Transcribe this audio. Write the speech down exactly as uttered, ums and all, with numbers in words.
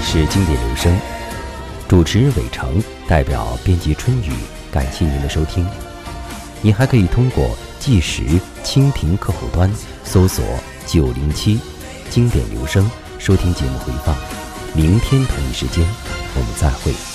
是经典留声，主持人伟成，代表编辑春雨，感谢您的收听。您还可以通过计时蜻蜓客户端搜索九零七经典留声收听节目回放。明天同一时间我们再会。